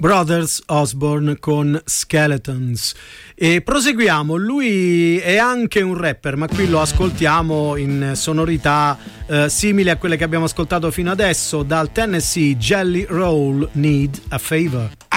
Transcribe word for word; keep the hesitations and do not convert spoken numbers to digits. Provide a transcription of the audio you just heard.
Brothers Osborne con Skeletons. E proseguiamo, lui è anche un rapper, ma qui lo ascoltiamo in sonorità eh, simili a quelle che abbiamo ascoltato fino adesso, dal Tennessee Jelly Roll, Need a Favor.